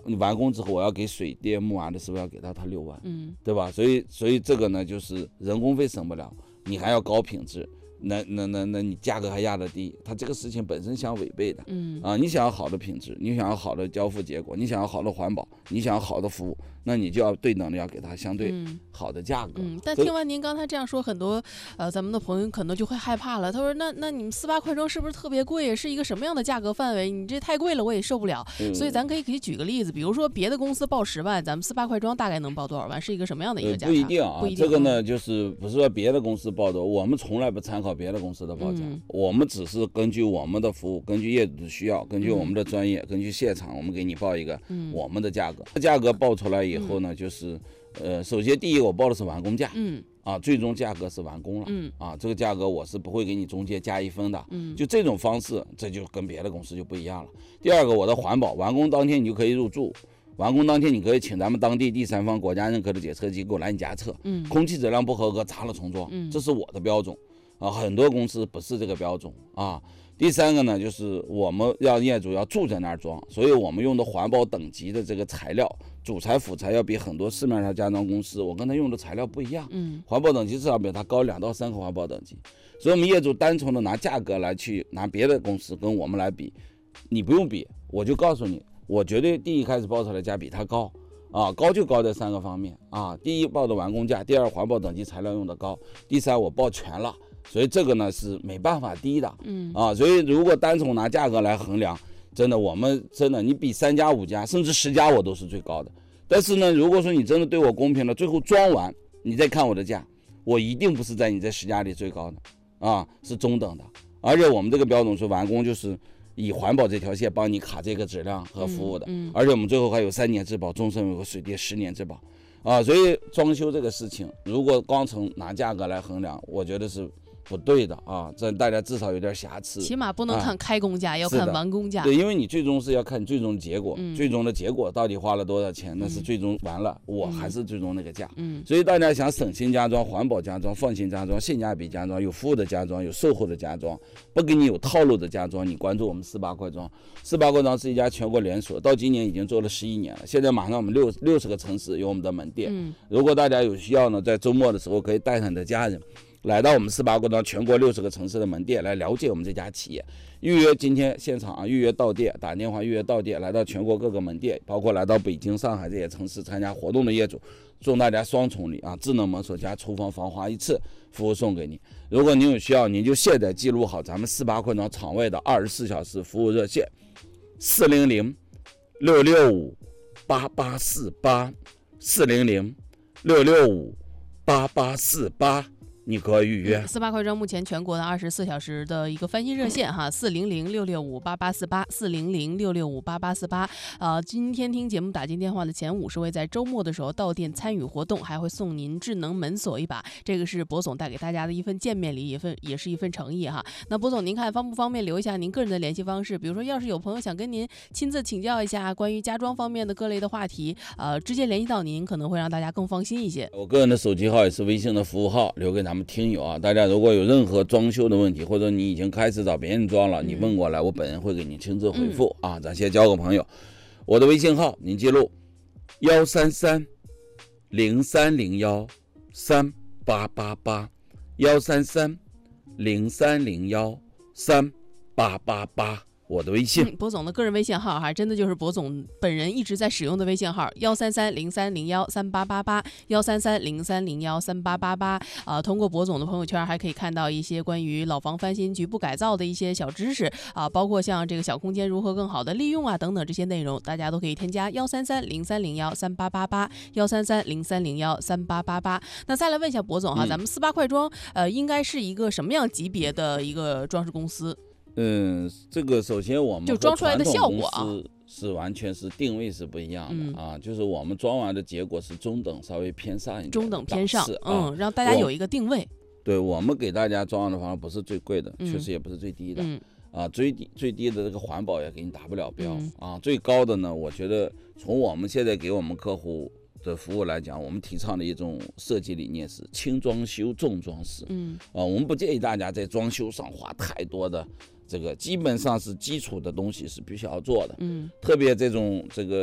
完工之后我要给水电木啊的，是不是要给他6万？对吧？所以这个呢，就是人工费省不了，你还要高品质。那你价格还压得低，它这个事情本身相违背的。你想要好的品质，你想要好的交付结果，你想要好的环保，你想要好的服务，那你就要对等的要给它相对好的价格。 但听完您刚才这样说，很多咱们的朋友可能就会害怕了。他说那你们48快装是不是特别贵？是一个什么样的价格范围？你这太贵了，我也受不了。所以咱可以举个例子，比如说别的公司报10万，咱们48快装大概能报多少万？是一个什么样的一个价差？ 不一定啊，这个呢就是不是说别的公司报多，我们从来不参考别的公司的报价，我们只是根据我们的服务，根据业主的需要，根据我们的专业，根据现场，我们给你报一个我们的价格。价格报出来以后呢，就是首先第一个我报的是完工价，最终价格是完工了，这个价格我是不会给你中介加1分的，就这种方式，这就跟别的公司就不一样了。第二个，我的环保，完工当天你就可以入住。完工当天，你可以请咱们当地第三方国家认可的检测机构来你家测，空气质量不合格砸了重装，这是我的标准很多公司不是这个标准第三个呢，就是我们让业主要住在那儿装，所以我们用的环保等级的这个材料，主材辅材要比很多市面上家装公司，我跟他用的材料不一样，环保等级至少比他高2到3个环保等级，所以我们业主单纯的拿价格来去拿别的公司跟我们来比，你不用比，我就告诉你。我绝对第一开始报出来价比它高高就高在3个方面第一报的完工价，第二环保等级材料用的高，第三我报全了，所以这个呢是没办法低的所以如果单从拿价格来衡量，真的我们真的你比3家5家甚至10家我都是最高的，但是呢如果说你真的对我公平了，最后装完你再看我的价，我一定不是在你这10家里最高的是中等的，而且我们这个标准是完工就是以环保这条线帮你卡这个质量和服务的，而且我们最后还有3年质保，终身有个水电10年质保所以装修这个事情，如果光从拿价格来衡量，我觉得是不对的这大家至少有点瑕疵， 起码不能看开工价，要看完工价。 对，因为你最终是要看最终的结果，最终的结果到底花了多少钱，那是最终完了，我还是最终那个价。所以大家想省心家装、环保家装、放心家装、性价比家装、有服务的家装、有售后的家装，不给你有套路的家装，你关注我们48快装。48快装是一家全国连锁，到今年已经做了11年了，现在马上我们60个城市有我们的门店。如果大家有需要呢，在周末的时候可以带上你的家人。来到我们48快装全国60个城市的门店来了解我们这家企业，预约今天现场预约到店，打电话预约到店，来到全国各个门店，包括来到北京、上海这些城市参加活动的业主，送大家双重礼智能门锁加厨房防滑1次服务送给你。如果您有需要，您就现在记录好咱们48快装场外的24小时服务热线400-665-8848 400-665-8848。你可以预约。 48快装目前全国的24小时的一个翻新热线400-665-8848 400-665-8848今天听节目打进电话的前50位，在周末的时候到店参与活动，还会送您智能门锁1把，这个是博总带给大家的一份见面礼，也是一份诚意那博总您看方不方便留一下您个人的联系方式，比如说要是有朋友想跟您亲自请教一下关于家装方面的各类的话题直接联系到您，可能会让大家更放心一些。 我个人的手机号也是微信的服务号，留给咱们听友大家如果有任何装修的问题，或者你已经开始找别人装了，你问过来，我本人会给你亲自回复咱先交个朋友。我的微信号您记录133-0301-3888 133-0301-3888，我的微信。 博总的个人微信号真的就是博总本人一直在使用的微信号133-0301-3888 133-0301-3888通过博总的朋友圈还可以看到一些关于老房翻新、局部改造的一些小知识包括像这个小空间如何更好的利用等等这些内容，大家都可以添加133-0301-3888 133-0301-3888。那再来问一下博总咱们48快装应该是一个什么样级别的一个装饰公司？ 这个首先我们就装出来的效果是完全是定位是不一样的就是我们装完的结果是中等稍微偏上一点， 中等偏上让大家有一个定位。 对，我们给大家装完的方法不是最贵的，确实也不是最低的最低的这个环保也给你达不了标最高的呢，我觉得从我们现在给我们客户的服务来讲，我们提倡的一种设计理念是轻装修重装饰我们不建议大家在装修上花太多的这个，基本上是基础的东西是必须要做的特别这个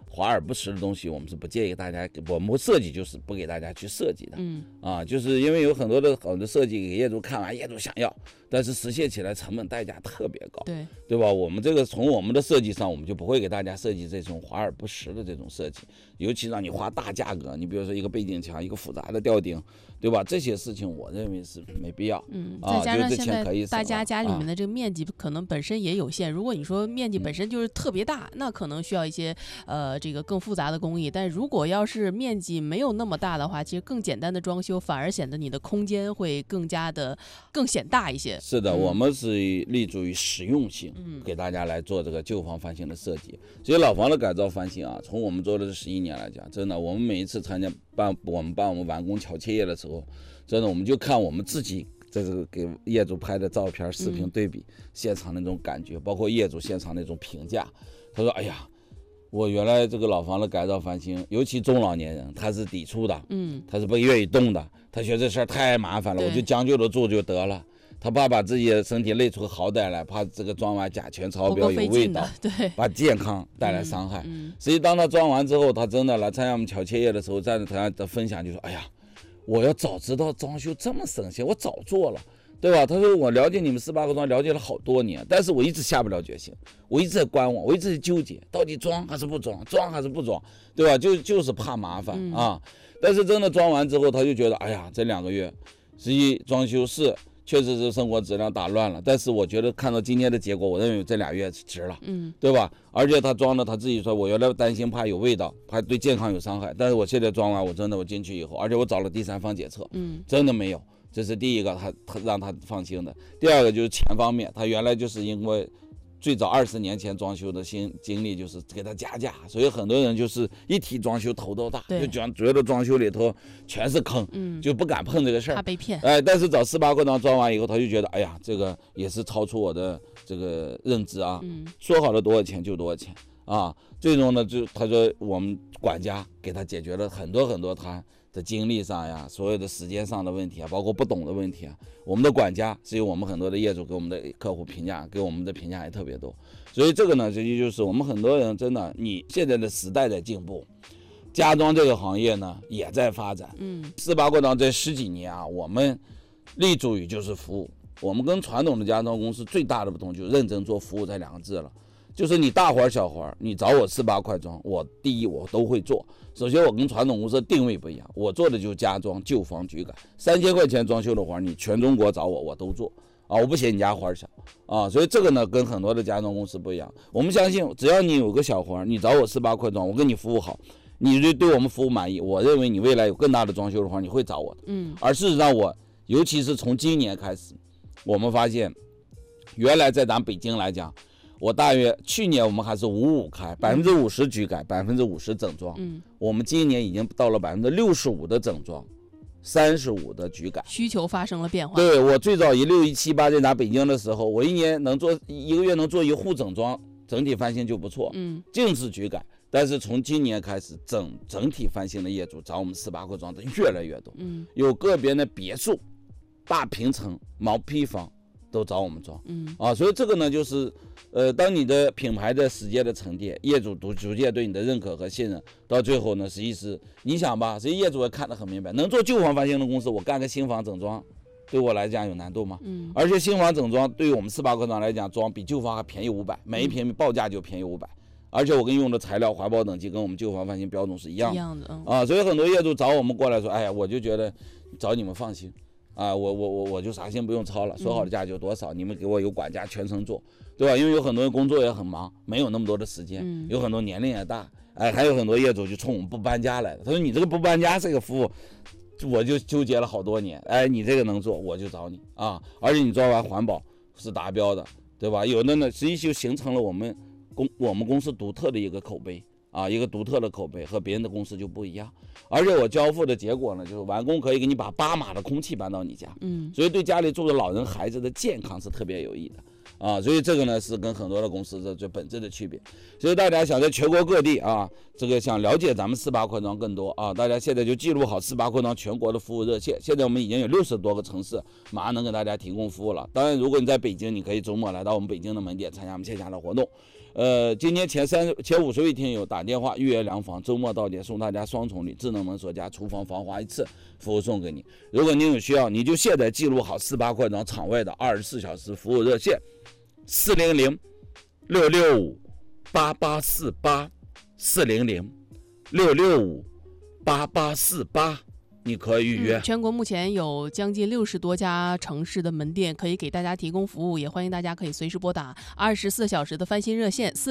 华而不实的东西，我们是不建议大家，我们会设计就是不给大家去设计的。就是因为有很多的设计给业主看完，业主想要，但是实现起来成本代价特别高，对吧？我们这个从我们的设计上，我们就不会给大家设计这种华而不实的这种设计，尤其让你花大价格，你比如说一个背景墙，一个复杂的吊顶，对吧？这些事情我认为是没必要。 再加上现在大家家里面的这个面积可能本身也有限，如果你说面积本身就是特别大，那可能需要一些这个更复杂的工艺。但如果要是面积没有那么大的话，其实更简单的装修反而显得你的空间会更显大一些。 是的，我们是立足于实用性，给大家来做这个旧房翻新的设计。所以老房的改造翻新啊，从我们做的是11年来讲，真的，我们每一次参加我们完工乔切业的时候，真的我们就看我们自己这个给业主拍的照片、视频对比，现场那种感觉，包括业主现场那种评价。他说：“哎呀，我原来这个老房的改造翻新，尤其中老年人，他是抵触的，他是不愿意动的，他觉得这事儿太麻烦了，我就将就着住就得了。他怕把自己的身体累出个好歹来，怕这个装完甲醛超标有味道，把健康带来伤害。所以当他装完之后，他真的来参加我们乔切业的时候，站着他的分享就说：哎呀，我要早知道装修这么省钱，我早做了。”对吧？他说我了解你们18个庄了解了好多年，但是我一直下不了决心，我一直在观望，我一直在纠结，到底装还是不装，装还是不装，对吧？就是怕麻烦啊。但是真的装完之后，他就觉得，哎呀，这2个月，实际装修是确实是生活质量打乱了，但是我觉得看到今天的结果，我认为这2月值了，对吧？而且他装了，他自己说，我原来担心怕有味道，怕对健康有伤害，但是我现在装完，我真的我进去以后，而且我找了第三方检测，真的没有。这是第一个，他让他放心的。第二个就是钱方面，他原来就是因为最早20年前装修的经历就是给他加价，所以很多人就是一提装修头都大，就觉得装修里头全是坑，就不敢碰这个事儿， 怕被骗。 但是找18个庄装完以后，他就觉得，哎呀，这个也是超出我的这个认知啊，说好了多少钱就多少钱啊。最终呢，就他说我们管家给他解决了很多他的精力上呀，所有的时间上的问题啊，包括不懂的问题啊，我们的管家是由我们很多的业主给我们的客户评价，给我们的评价也特别多。所以这个呢，这就是我们很多人真的，你现在的时代在进步，家装这个行业呢也在发展。18个庄这10几年啊，我们立足于就是服务。我们跟传统的家装公司最大的不同就是认真做服务这2个字了。就是你大活小活，你找我18块装，我第一我都会做。首先我跟传统公司的定位不一样，我做的就是家装、旧房、局改，3000块钱装修的活，你全中国找我，我都做啊，我不嫌你家活小啊。所以这个呢，跟很多的家装公司不一样。我们相信，只要你有个小活，你找我18块装，我跟你服务好，你就对我们服务满意，我认为你未来有更大的装修的活，你会找我的。而事实上尤其是从今年开始，我们发现，原来在咱北京来讲。我大约去年我们还是55开，50%局改，50%整装。我们今年已经到了65%的整装，35%的局改。 需求发生了变化。 对，我最早16、17、18在咱北京的时候，我一个月能做1户整装，整体翻新就不错。净是局改。但是从今年开始，整体翻新的业主找我们18块装的越来越多。有个别的别墅、大平层、毛坯房。都找我们装，所以这个呢，就是，当你的品牌的时间的沉淀，业主逐渐对你的认可和信任，到最后呢，实际是你想吧，实际业主也看得很明白，能做旧房翻新的公司，我干个新房整装，对我来讲有难度吗？而且新房整装对于我们18块装来讲，装比旧房还便宜500，每一平米报价就便宜500，而且我跟用的材料、环保等级跟我们旧房翻新标准是一样的，所以很多业主找我们过来说，哎呀，我就觉得找你们放心。我就啥心不用操了，说好的价就多少，你们给我有管家全程做，对吧？因为有很多人工作也很忙，没有那么多的时间，有很多年龄也大，还有很多业主就冲我们不搬家来的。他说你这个不搬家这个服务，我就纠结了好多年，你这个能做我就找你啊，而且你做完环保是达标的，对吧？有的呢，实际就形成了我们公司独特的一个口碑。一个独特的口碑和别人的公司就不一样，而且我交付的结果呢，就是完工可以给你把8码的空气搬到你家，所以对家里住的老人孩子的健康是特别有益的所以这个呢是跟很多的公司的最本质的区别。所以大家想在全国各地这个想了解咱们18块装更多大家现在就记录好18块装全国的服务热线，现在我们已经有60多个城市马上能给大家提供服务了。当然，如果你在北京，你可以周末来到我们北京的门店参加我们线下的活动。 今天前50位听友打电话预约量房，周末到店送大家双重礼，智能门锁加厨房防滑一次服务送给你。如果您有需要，你就现在记录好48块庄场外的24小时服务热线400-665-8848，400-665-8848，你可以预约。 全国目前有将近60多家城市的门店可以给大家提供服务，也欢迎大家可以随时拨打24小时的翻新热线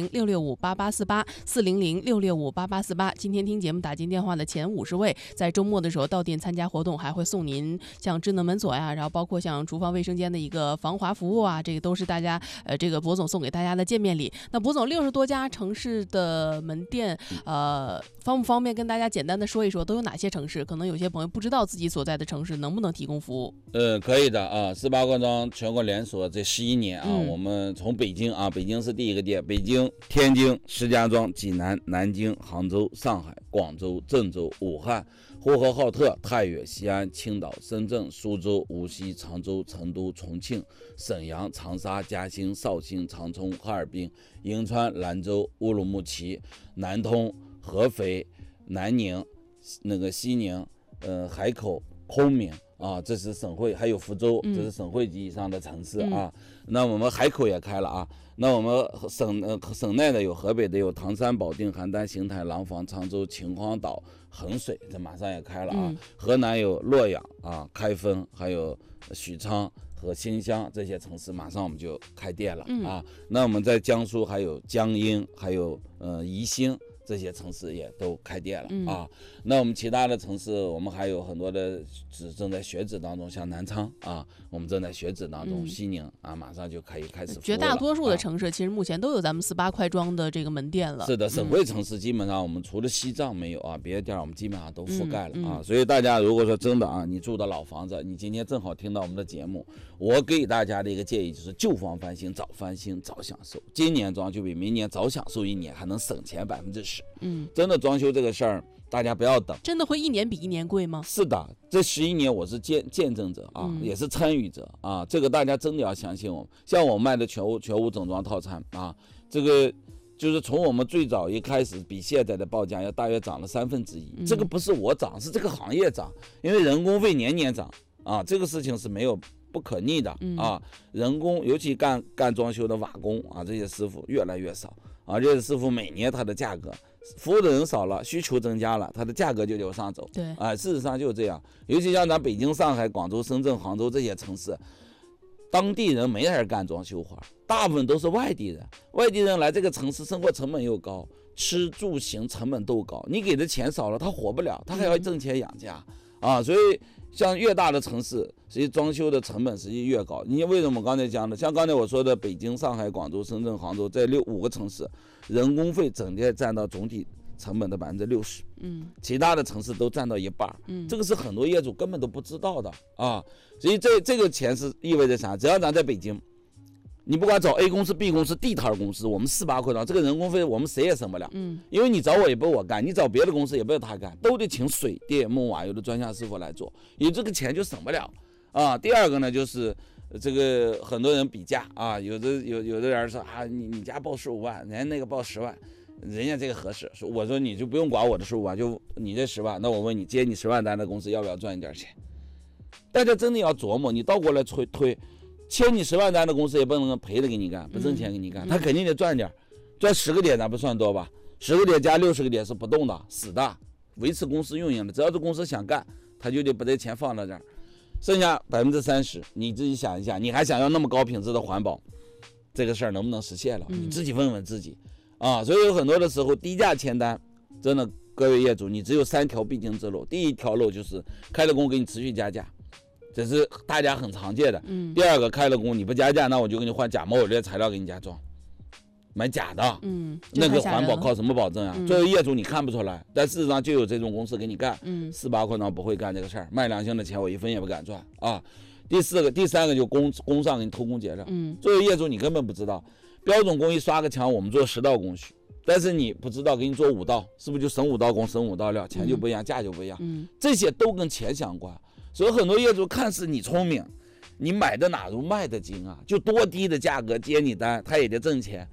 400-665-8848，400-665-8848。今天听节目打进电话的前50位，在周末的时候到店参加活动，还会送您像智能门锁呀，然后包括像厨房卫生间的一个防滑服务啊，这个都是大家这个博总送给大家的见面礼。那博总60多家城市的门店，方不方便跟大家简单的说一说都有哪些城市？可能有些朋友不知道自己所在的城市能不能提供服务。 可以的啊，48块庄全国连锁这11年啊，我们从北京啊，北京是第一个店，北京、天津、石家庄、济南、南京、杭州、上海、广州、郑州、武汉、呼和浩特、太原、西安、青岛、深圳、苏州、无锡、常州、成都、重庆、沈阳、长沙、嘉兴、绍兴、长春、哈尔滨、银川、兰州、乌鲁木齐、南通、合肥、南宁、西宁、海口、昆明啊，这是省会，还有福州，这是省会级以上的城市啊。那我们海口也开了啊。那我们省内的有河北的有唐山、保定、邯郸、邢台、廊坊、常州、秦皇岛、衡水，这马上也开了啊。河南有洛阳啊、开封，还有许昌和新乡这些城市，马上我们就开店了啊。那我们在江苏还有江阴，还有宜兴。这些城市也都开店了啊。那我们其他的城市，我们还有很多的正在选址当中，像南昌啊，我们正在选址当中，西宁啊，马上就可以开始服务了。 绝大多数的城市其实目前都有咱们48块庄的这个门店了。 是的，省会城市基本上我们除了西藏没有啊，别的地儿我们基本上都覆盖了啊。所以大家如果说真的啊，你住的老房子，你今天正好听到我们的节目，我给大家的一个建议就是旧房翻新，早翻新早享受。今年装修比明年早享受1年，还能省钱10%。真的装修这个事儿，大家不要等。 真的会1年比1年贵吗？ 是的，这11年我是见证者啊，也是参与者啊，这个大家真的要相信我们。像我卖的全屋整装套餐啊，这个就是从我们最早一开始比现在的报价要大约涨了1/3，这个不是我涨，是这个行业涨，因为人工费年年涨啊，这个事情是没有不可逆的啊。人工尤其干装修的瓦工啊，这些师傅越来越少啊，这些师傅每年他的价格。服务的人少了，需求增加了，它的价格就往上走。 对啊，事实上就是这样。尤其像咱北京、上海、广州、深圳、杭州这些城市，当地人没人干装修活，大部分都是外地人。外地人来这个城市，生活成本又高，吃住行成本都高，你给的钱少了，他活不了，他还要挣钱养家啊。所以像越大的城市，实际装修的成本实际越高。你为什么刚才讲的？像刚才我说的，北京、上海、广州、深圳、杭州这5个城市，人工费整体占到总体成本的60%，其他的城市都占到1半，这个是很多业主根本都不知道的啊。所以这个钱是意味着啥？只要咱在北京，你不管找 A 公司、B 公司、地摊公司，我们48块庄，这个人工费我们谁也省不了，因为你找我也不是我干，你找别的公司也不是他干，都得请水电木瓦油的专项师傅来做，你这个钱就省不了啊。第二个呢，就是这个很多人比价啊，有的人说啊，你家报15万，人家那个报10万，人家这个合适，我说你就不用管我的15万，就你这10万，那我问你，接你10万单的公司要不要赚一点钱？大家真的要琢磨，你倒过来推。签你10万单的公司也不能赔了给你干，不挣钱给你干，他肯定得赚点，赚10个点咱不算多吧？10个点加60个点是不动的，死的，维持公司运营的。只要是公司想干，他就得把这钱放到这儿，剩下30%，你自己想一下，你还想要那么高品质的环保，这个事儿能不能实现了？你自己问问自己啊。所以有很多的时候低价签单，真的各位业主，你只有3条必经之路。第一条路就是开了工给你持续加价。这是大家很常见的。第二个，开了工你不加价，那我就给你换假冒伪劣材料给你加装，买假的。那个环保靠什么保证啊？作为业主你看不出来，但事实上就有这种公司给你干。48块庄不会干这个事儿，卖良心的钱我1分也不敢赚啊。第三个就工上给你偷工减料。作为业主你根本不知道，标准工艺刷个墙我们做10道工序，但是你不知道给你做5道，是不是就省5道工省5道料，钱就不一样，价就不一样。这些都跟钱相关。所以很多业主看似你聪明，你买的哪如卖的精啊？就多低的价格接你单，他也得挣钱。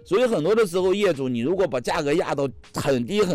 所以很多的时候，业主你如果把价格压到很低很